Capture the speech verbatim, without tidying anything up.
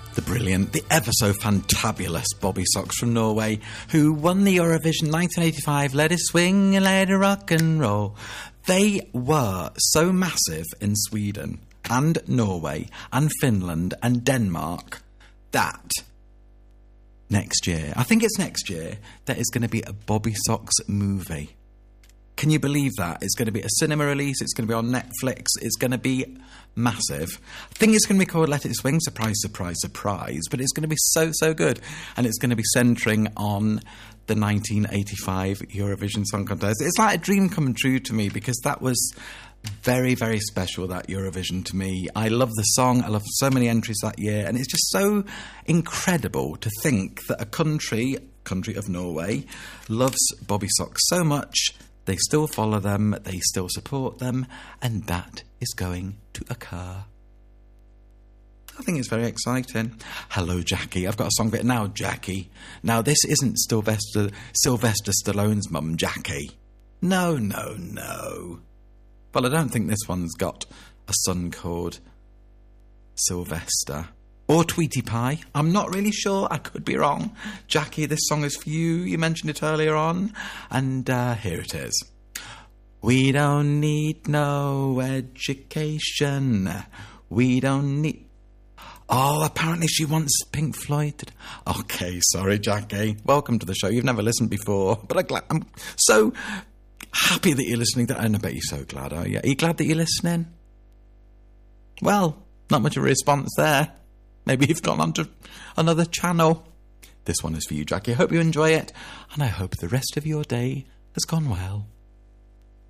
The brilliant, the ever so fantabulous Bobby Sox from Norway, who won the Eurovision nineteen eighty-five, Let It Swing and Let It Rock and Roll. They were so massive in Sweden and Norway and Finland and Denmark that next year, I think it's next year, there is going to be a Bobby Sox movie. Can you believe that? It's going to be a cinema release. It's going to be on Netflix. It's going to be massive. I think it's going to be called Let It Swing. Surprise, surprise, surprise. But it's going to be so, so good. And it's going to be centering on the nineteen eighty-five Eurovision Song Contest. It's like a dream come true to me because that was very, very special, that Eurovision to me. I love the song. I love so many entries that year. And it's just so incredible to think that a country, country of Norway, loves Bobby Sox so much. They still follow them, they still support them, and that is going to occur. I think it's very exciting. Hello, Jackie. I've got a song for it now, Jackie. Now, this isn't Sylvester, Sylvester Stallone's mum, Jackie. No, no, no. Well, I don't think this one's got a son called Sylvester. Or Tweety Pie. I'm not really sure. I could be wrong. Jackie, this song is for you. You mentioned it earlier on. And uh, here it is. We don't need no education. We don't need... Oh, apparently she wants Pink Floyd. Okay, sorry, Jackie. Welcome to the show. You've never listened before. But I'm, glad, I'm so happy that you're listening. To, and I bet you're so glad, are you? Are you glad that you're listening? Well, not much of a response there. Maybe you've gone on to another channel. This one is for you, Jackie. I hope you enjoy it, and I hope the rest of your day has gone well.